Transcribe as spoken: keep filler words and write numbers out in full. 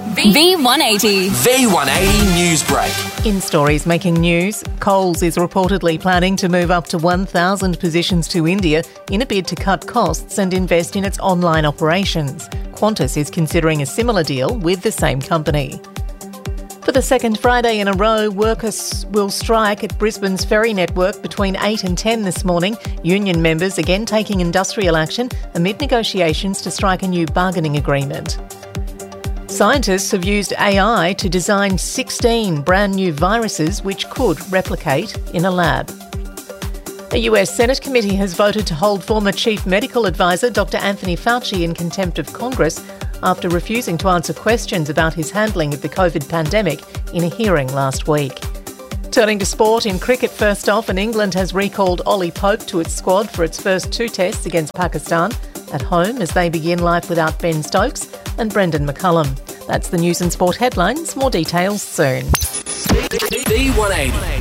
V one eighty. V one eighty Newsbreak. In stories making news, Coles is reportedly planning to move up to one thousand positions to India in a bid to cut costs and invest in its online operations. Qantas is considering a similar deal with the same company. For the second Friday in a row, workers will strike at Brisbane's ferry network between eight and ten this morning. Union members again taking industrial action amid negotiations to strike a new bargaining agreement. Scientists have used A I to design sixteen brand new viruses which could replicate in a lab. A U S Senate committee has voted to hold former Chief Medical Advisor Doctor Anthony Fauci in contempt of Congress after refusing to answer questions about his handling of the COVID pandemic in a hearing last week. Turning to sport, in cricket first off, and England has recalled Ollie Pope to its squad for its first two tests against Pakistan at home as they begin life without Ben Stokes and Brendan McCullum. That's the news and sport headlines. More details soon. V one eighty.